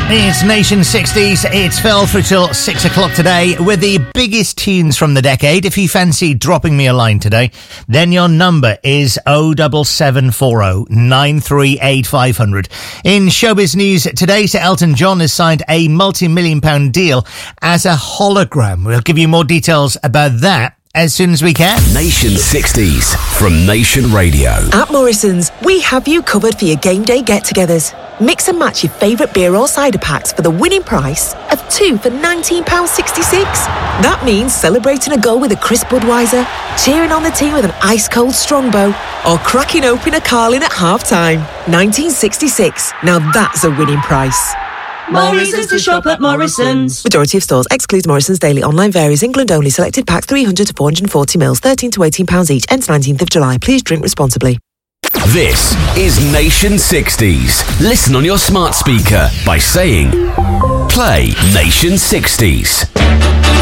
It's Nation 60s. It's Phil through till 6 o'clock today with the biggest tunes from the decade. If you fancy dropping me a line today, then your number is 07740 938 500. In showbiz news today, Sir Elton John has signed a multi-million-pound deal as a hologram. We'll give you more details about that as soon as we can. Nation 60s from Nation Radio. At Morrison's, we have you covered for your game day get-togethers. Mix and match your favourite beer or cider packs for the winning price of 2 for £19.66. That means celebrating a goal with a crisp Budweiser, cheering on the team with an ice-cold Strongbow, or cracking open a Carling at half-time. 1966. Now that's a winning price. Morrison's to shop at Morrison's. Majority of stores excludes Morrison's daily online varies. England only. Selected packs 300 to 440 mils, 13 to £18 each. Ends 19th of July. Please drink responsibly. This is Nation 60s. Listen on your smart speaker by saying, play Nation 60s.